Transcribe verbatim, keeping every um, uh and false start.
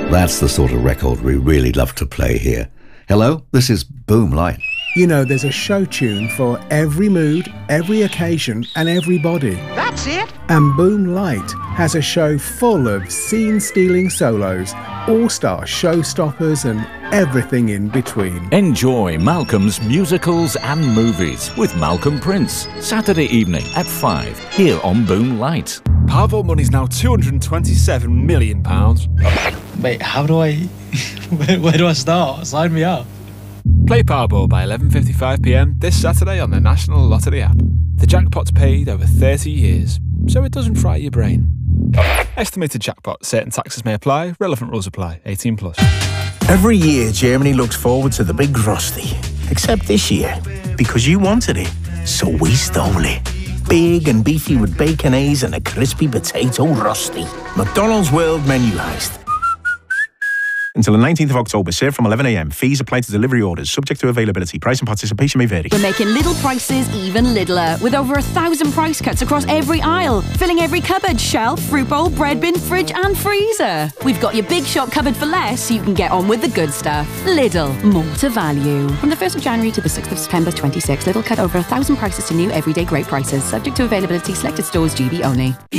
That's the sort of record we really love to play here. Hello, this is Boom Light. You know, there's a show tune for every mood, every occasion and everybody. That's it. And Boom Light has a show full of scene-stealing solos, all-star showstoppers and everything in between. Enjoy Malcolm's musicals and movies with Malcolm Prince, Saturday evening at five, here on Boom Light. Powerball money's now two hundred twenty-seven million pounds. Wait, how do I... where, where do I start? Sign me up. Play Powerball by eleven fifty-five p m this Saturday on the National Lottery app. The jackpot's paid over thirty years, so it doesn't fry your brain. Estimated jackpot. Certain taxes may apply. Relevant rules apply. eighteen plus. Every year, Germany looks forward to the big Rusty. Except this year, because you wanted it, so we stole it. Big and beefy with bacon A's and a crispy potato Rusty. McDonald's World Menu Heist. Until the nineteenth of October, served from eleven a m. Fees apply to delivery orders, subject to availability. Price and participation may vary. We're making little prices even littler, with over a thousand price cuts across every aisle, filling every cupboard, shelf, fruit bowl, bread bin, fridge and freezer. We've got your big shop covered for less, so you can get on with the good stuff. Lidl, more to value. From the first of January to the sixth of September twenty-six, Lidl cut over a thousand prices to new everyday great prices, subject to availability, selected stores, G B only.